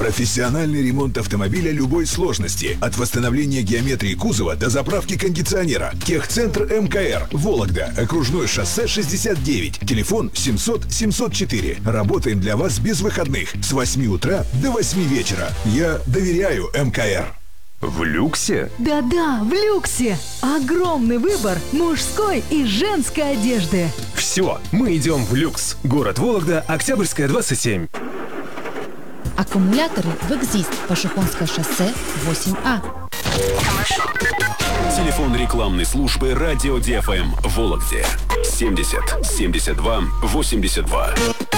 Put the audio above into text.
Профессиональный ремонт автомобиля любой сложности. От восстановления геометрии кузова до заправки кондиционера. Техцентр МКР. Вологда. Окружное шоссе 69. Телефон 700 704. Работаем для вас без выходных. С 8 утра до 8 вечера. Я доверяю МКР. В люксе? Да-да, в люксе. Огромный выбор мужской и женской одежды. Все, мы идем в люкс. Город Вологда, Октябрьская, 27. Аккумуляторы в «Экзист», Пашихонское шоссе, 8А. Телефон рекламной службы «Радио ДФМ» в Вологде. 70 72 82.